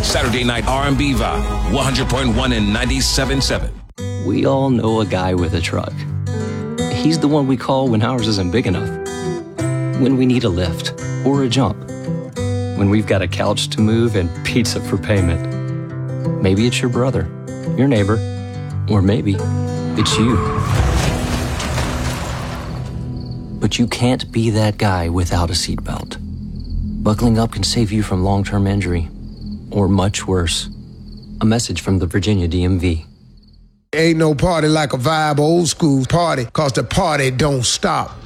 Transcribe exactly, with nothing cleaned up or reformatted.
Saturday Night R and B Vibe, one hundred point one and ninety-seven point seven. We all know a guy with a truck. He's the one we call when ours isn't big enough. When we need a lift or a jump. When we've got a couch to move and pizza for payment. Maybe it's your brother, your neighbor, or maybe it's you. But you can't be that guy without a seatbelt. Buckling up can save you from long-term injury, or much worse. A message from the Virginia D M V. Ain't no party like a vibe old school party, cause the party don't stop.